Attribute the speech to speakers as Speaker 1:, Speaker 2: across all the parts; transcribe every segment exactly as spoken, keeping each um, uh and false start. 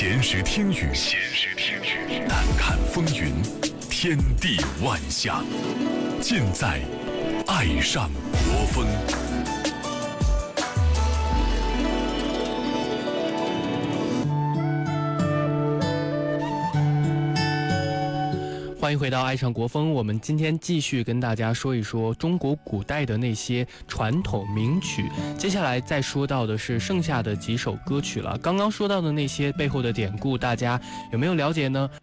Speaker 1: 闲时听雨，闲时听雨，淡看风云，天地万象，尽在爱上国风。
Speaker 2: 欢迎回到爱上国风，我们今天继续跟大家说一说中国古代的那些传统名曲。接下来再说到的是剩下的几首歌曲了。刚刚说到的那些背后的典故，大家有没有了解呢？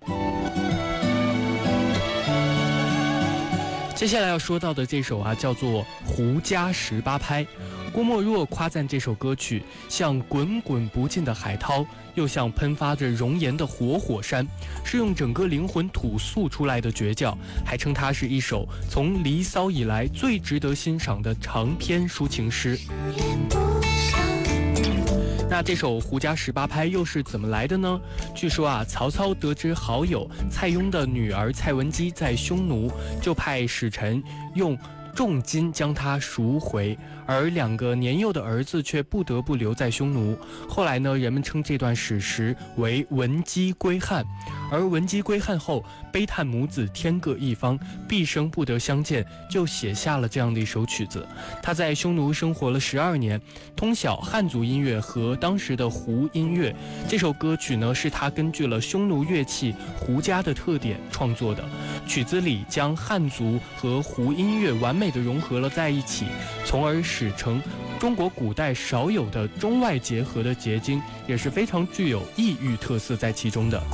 Speaker 2: 接下来要说到的这首啊，叫做《胡笳十八拍》。郭沫若夸赞这首歌曲像滚滚不尽的海涛，又像喷发着熔岩的活火山，是用整个灵魂吐诉出来的绝叫，还称它是一首从《离骚》以来最值得欣赏的长篇抒情诗。那这首《胡笳十八拍》又是怎么来的呢？据说啊，曹操得知好友蔡邕的女儿蔡文姬在匈奴，就派使臣用重金将他赎回，而两个年幼的儿子却不得不留在匈奴。后来呢，人们称这段史实为文姬归汉。而文姬归汉后，悲叹母子天各一方，毕生不得相见，就写下了这样的一首曲子。他在匈奴生活了十二年，通晓汉族音乐和当时的胡音乐。这首歌曲呢，是他根据了匈奴乐器胡笳的特点创作的。曲子里将汉族和胡音乐完美的融合了在一起，从而使成中国古代少有的中外结合的结晶，也是非常具有异域特色在其中的。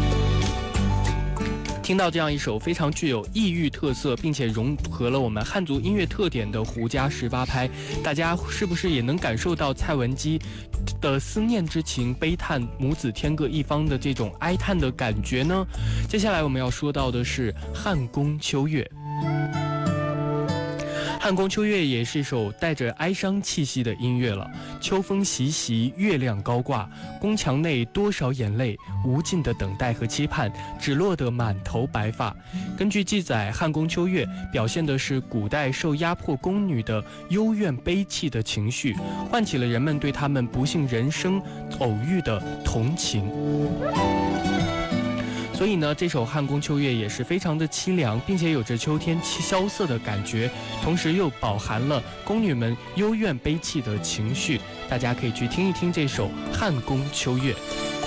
Speaker 2: 听到这样一首非常具有异域特色，并且融合了我们汉族音乐特点的《胡笳十八拍》，大家是不是也能感受到蔡文姬的思念之情，悲叹母子天各一方的这种哀叹的感觉呢？接下来我们要说到的是《汉宫秋月》。汉宫秋月也是一首带着哀伤气息的音乐了。秋风习习，月亮高挂，宫墙内多少眼泪，无尽的等待和期盼，只落得满头白发。根据记载，汉宫秋月表现的是古代受压迫宫女的幽怨悲戚的情绪，唤起了人们对他们不幸人生偶遇的同情。所以呢，这首《汉宫秋月》也是非常的凄凉，并且有着秋天萧瑟的感觉，同时又饱含了宫女们幽怨悲戚的情绪。大家可以去听一听这首《汉宫秋月》。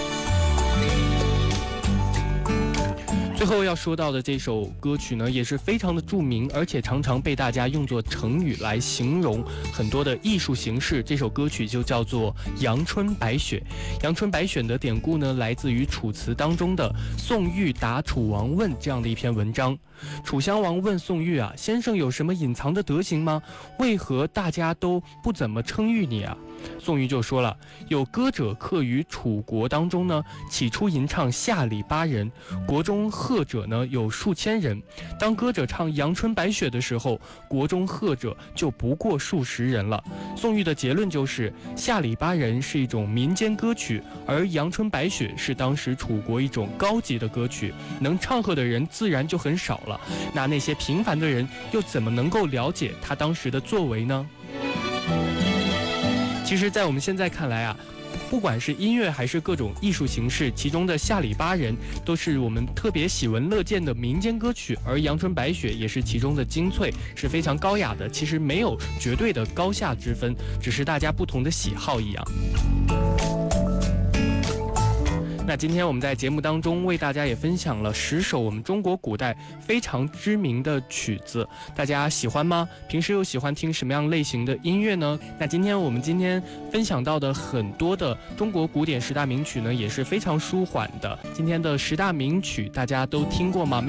Speaker 2: 最后要说到的这首歌曲呢，也是非常的著名，而且常常被大家用作成语来形容很多的艺术形式。这首歌曲就叫做《阳春白雪》。阳春白雪的典故呢，来自于楚辞当中的宋玉答楚王问这样的一篇文章。楚襄王问宋玉啊，先生有什么隐藏的德行吗？为何大家都不怎么称誉你啊？宋玉就说了，有歌者客于楚国当中呢，起初吟唱下里巴人，国中贺者呢有数千人。当歌者唱阳春白雪的时候，国中贺者就不过数十人了。宋玉的结论就是，下里巴人是一种民间歌曲，而阳春白雪是当时楚国一种高级的歌曲，能唱和的人自然就很少了。那那些平凡的人又怎么能够了解他当时的作为呢？其实在我们现在看来啊，不管是音乐还是各种艺术形式，其中的下里巴人都是我们特别喜闻乐见的民间歌曲，而阳春白雪也是其中的精粹，是非常高雅的。其实没有绝对的高下之分，只是大家不同的喜好一样。那今天我们在节目当中为大家也分享了十首我们中国古代非常知名的曲子，大家喜欢吗？平时又喜欢听什么样类型的音乐呢？那今天我们今天分享到的很多的中国古典十大名曲呢，也是非常舒缓的。今天的十大名曲大家都听过吗？